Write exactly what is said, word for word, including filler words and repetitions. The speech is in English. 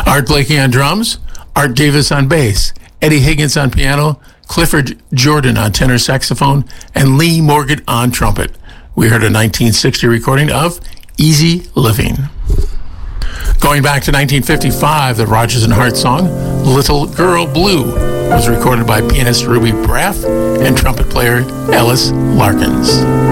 Art Blakey on drums, Art Davis on bass, Eddie Higgins on piano, Clifford Jordan on tenor saxophone, and Lee Morgan on trumpet. We heard a nineteen sixty recording of Easy Living. Going back to nineteen fifty-five, the Rodgers and Hart song, Little Girl Blue, was recorded by pianist Ruby Braff and trumpet player Ellis Larkins.